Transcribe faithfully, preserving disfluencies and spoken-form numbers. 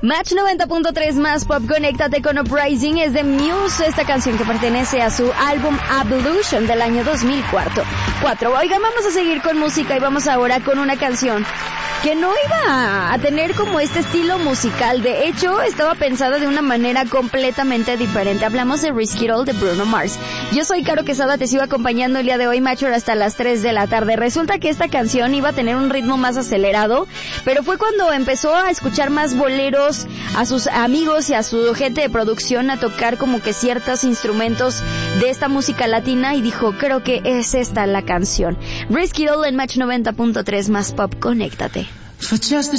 Match noventa punto tres más pop, conéctate con Uprising, es de Muse, esta canción que pertenece a su álbum Evolution del año dos mil cuatro. Oigan, vamos a seguir con música y vamos ahora con una canción que no iba a tener como este estilo musical. De hecho, estaba pensada de una manera completamente diferente. Hablamos de Risk It All de Bruno Mars. Yo soy Caro Quesada, te sigo acompañando el día de hoy, Macho, hasta las tres de la tarde. Resulta que esta canción iba a tener un ritmo más acelerado, pero fue cuando empezó a escuchar más boleros, a sus amigos y a su gente de producción a tocar como que ciertos instrumentos de esta música latina y dijo, creo que es esta la canción. Risk It All en Match noventa punto tres más pop, conéctate. For just